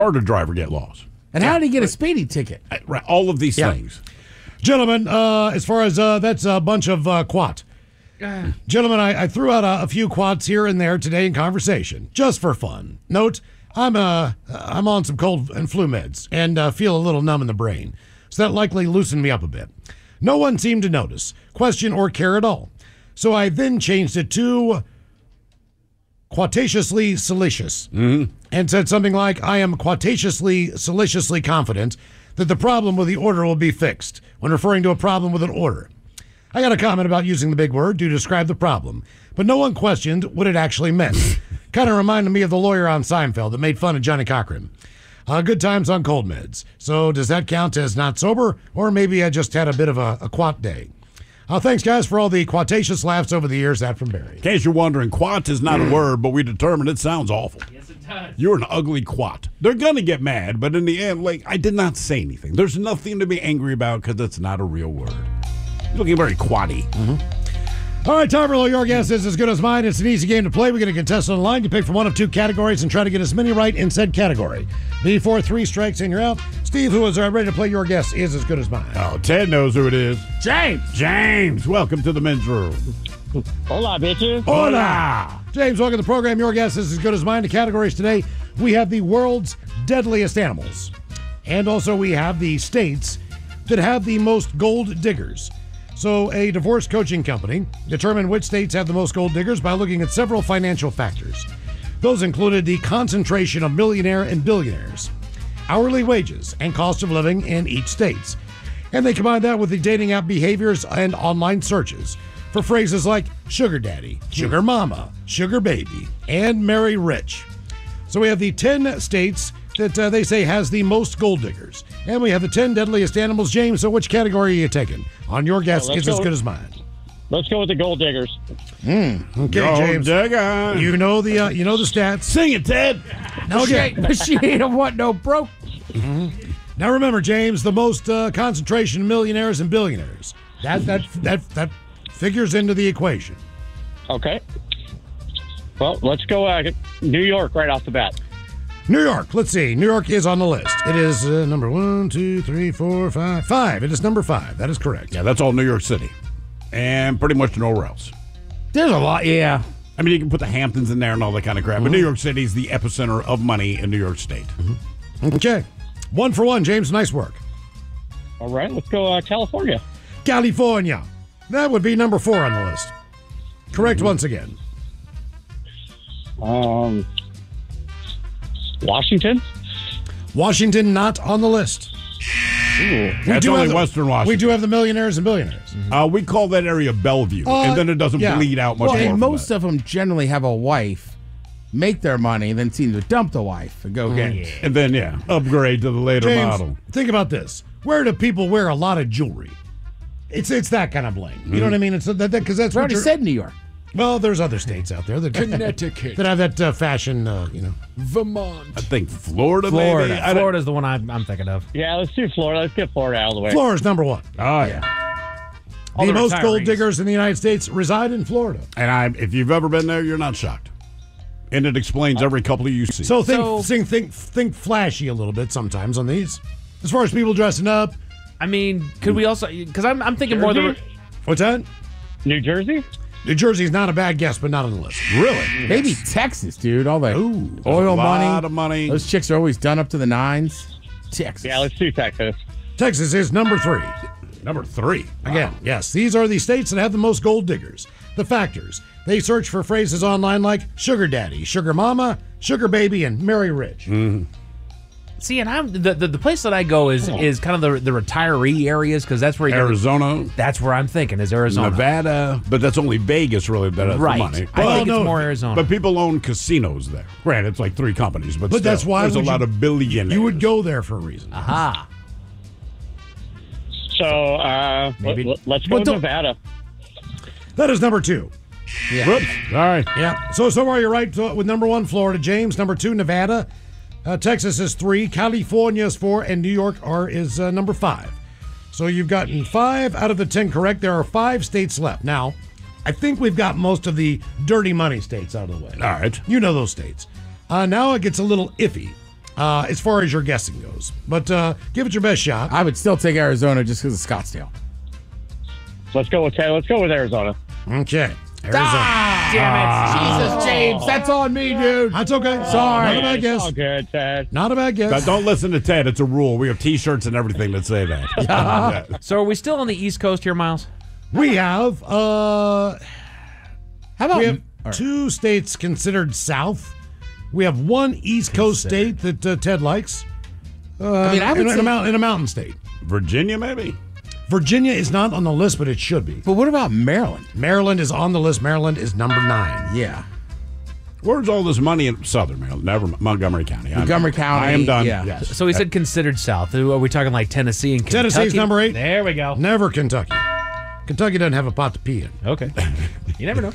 car driver get lost. And how did he get a speeding ticket? Right, all of these things. Gentlemen, as far as that's a bunch of quat. Gentlemen, I threw out a few quats here and there today in conversation, just for fun. Note, I'm on some cold and flu meds and feel a little numb in the brain, so that likely loosened me up a bit. No one seemed to notice, question, or care at all. So I then changed it to quataciously salacious and said something like, I am quataciously salaciously confident that the problem with the order will be fixed when referring to a problem with an order. I got a comment about using the big word to describe the problem, but no one questioned what it actually meant. Kind of reminded me of the lawyer on Seinfeld that made fun of Johnny Cochran. Good times on cold meds. So does that count as not sober, or maybe I just had a bit of a quat day? Thanks, guys, for all the quatacious laughs over the years. That from Barry. In case you're wondering, quat is not a word, but we determined it sounds awful. Yes, it does. You're an ugly quat. They're going to get mad, but in the end, I did not say anything. There's nothing to be angry about because it's not a real word. You're looking very quatty. All right, time for your guess is as good as mine. It's an easy game to play. We get a contestant on the line. You pick from one of two categories and try to get as many right in said category. Before 3 strikes and you're out. Steve, who is ready to play your guess, is as good as mine. Oh, Ted knows who it is. James! James, welcome to the men's room. Hola, bitches. Hola! James, welcome to the program. Your guess is as good as mine. The categories today, we have the world's deadliest animals. And also we have the states that have the most gold diggers. So a divorce coaching company determined which states have the most gold diggers by looking at several financial factors. Those included the concentration of millionaire and billionaires, hourly wages, and cost of living in each state. And they combined that with the dating app behaviors and online searches for phrases like sugar daddy, sugar mama, sugar baby, and marry rich. So we have the 10 states that they say has the most gold diggers. And we have the 10 deadliest animals. James, so which category are you taking? On your guess is as good as mine. Let's go with the gold diggers. Okay, Gold James. digger. You know the stats. Sing it, Ted. Now again, She ain't want no broke. now remember, James, the most concentration of millionaires and billionaires. That figures into the equation. Okay. Well, let's go New York right off the bat. New York. Let's see. New York is on the list. It is number 1, 2, 3, 4, 5. 5. It is number 5. That is correct. Yeah, that's all New York City. And pretty much nowhere else. There's a lot, yeah. I mean, you can put the Hamptons in there and all that kind of crap, but New York City is the epicenter of money in New York State. Okay. 1 for 1, James. Nice work. All right, let's go California. California. That would be number 4 on the list. Correct once again. Washington. Washington not on the list. That's only Western Washington. We do have the millionaires and billionaires. We call that area Bellevue, and then it doesn't bleed out much Well, more. and from most that. of them generally have a wife, make their money, and then seem to dump the wife and go get it. And then, upgrade to the later James, model. think about this. Where do people wear a lot of jewelry? It's that kind of bling. You know what I mean? It's that because that's We what already you're- said New York. Well, there's other states out there that Connecticut. that have that fashion. Vermont. I think Florida, maybe. I don't- Florida's the one I'm thinking of. Yeah, let's do Florida. Let's get Florida out of the way. Florida's number 1. Oh, yeah. All The the most gold retirees. diggers in the United States reside in Florida. And if you've ever been there, you're not shocked. And it explains every couple you see. So think flashy a little bit sometimes on these. As far as people dressing up. I mean, could we also? Because I'm thinking more the. What's that? New Jersey? New Jersey's not a bad guess, but not on the list. Really? Maybe Texas, dude. All that Ooh, oil a money. lot of money. Those chicks are always done up to the nines. Texas. Yeah, let's do Texas. Texas is number 3. Number 3. Again, yes, these are the states that have the most gold diggers. The factors. They search for phrases online like sugar daddy, sugar mama, sugar baby, and marry rich. See, and I'm the place that I go is kind of the retiree areas because that's where you Arizona. That's where I'm thinking is Arizona. Nevada, but that's only Vegas really that has Right. the money. I think it's more Arizona. But people own casinos there. Granted, it's like 3 companies, but still, that's why there's a would lot you- of billionaires. You would go there for a reason. Aha. So Maybe- let's go But with don't- Nevada. That is number 2. Whoops. Sorry. Yeah. So far you're right with number 1, Florida. James, number 2, Nevada. Texas is 3. California is 4. And New York is number 5. So you've gotten 5 out of the 10 correct. There are 5 states left. Now, I think we've got most of the dirty money states out of the way. All right. You know those states. Now it gets a little iffy. as far as your guessing goes. But give it your best shot. I would still take Arizona just because of Scottsdale. Let's go with Arizona. Okay. Arizona. Damn Jesus, James, that's on me, dude. That's okay. Sorry. Not a bad It's guess. all good, Ted. Not a bad But guess. don't listen to Ted. It's a rule. We have T-shirts and everything that say that. Yeah. So are we still on the East Coast here, Miles? We have How about we have all right. 2 states considered south. We have 1 East Coast state that Ted likes. I mean, I would in, say, in a mountain state. Virginia, maybe? Virginia is not on the list, but it should be. but what about Maryland? Maryland is on the list. Maryland is number 9. Yeah. Where's all this money in Southern Maryland? Never mind. Montgomery County. Montgomery County, I am done. yeah. Yes. So we said considered south. Are we talking like Tennessee and Kentucky? Tennessee's number 8. There we go. Never Kentucky. Kentucky doesn't have a pot to pee in. Okay. You never know.